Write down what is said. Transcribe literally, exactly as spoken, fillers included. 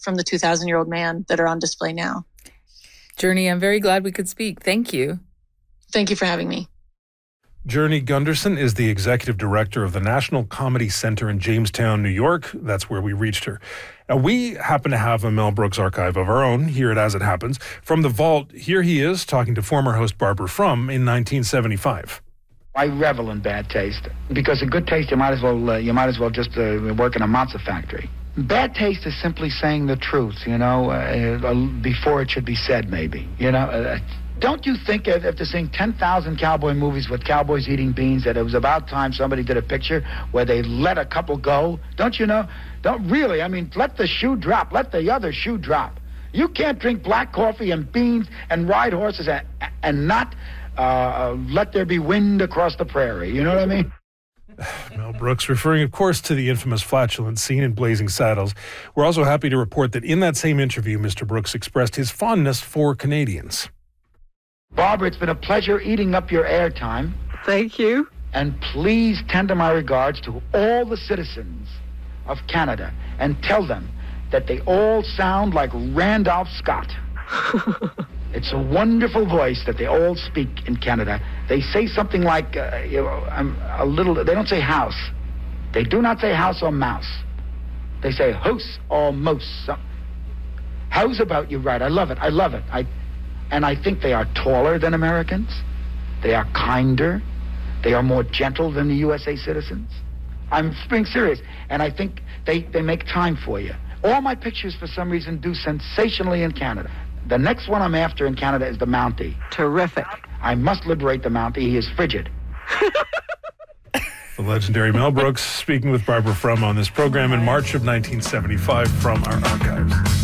from the two thousand year old man that are on display now. Journey, I'm very glad we could speak. Thank you. Thank you for having me. Journey Gunderson is the executive director of the National Comedy Center in Jamestown, New York. That's where we reached her. Now, we happen to have a Mel Brooks archive of our own here at As It Happens. From the vault, here he is talking to former host Barbara Frum in nineteen seventy-five. I revel in bad taste, because a good taste, you might as well uh, you might as well just uh, work in a matzo factory. Bad taste is simply saying the truth, you know, uh, before it should be said, maybe, you know. Uh, Don't you think after seeing ten thousand cowboy movies with cowboys eating beans that it was about time somebody did a picture where they let a couple go? Don't you know? Don't really. I mean, let the shoe drop. Let the other shoe drop. You can't drink black coffee and beans and ride horses and, and not uh, let there be wind across the prairie. You know what I mean? Mel Brooks, referring, of course, to the infamous flatulence scene in Blazing Saddles. We're also happy to report that in that same interview, Mister Brooks expressed his fondness for Canadians. Barbara, it's been a pleasure eating up your airtime. Thank you. And please tender my regards to all the citizens of Canada and tell them that they all sound like Randolph Scott. It's a wonderful voice that they all speak in Canada. They say something like, uh, you know, I'm a little, they don't say house. They do not say house or mouse. They say house or mouse. How's about you right? I love it. I love it. I... And I think they are taller than Americans. They are kinder. They are more gentle than the U S A citizens. I'm being serious. And I think they, they make time for you. All my pictures, for some reason, do sensationally in Canada. The next one I'm after in Canada is the Mountie. Terrific. I must liberate the Mountie. He is frigid. The legendary Mel Brooks speaking with Barbara Frum on this program in March of nineteen seventy-five from our archives.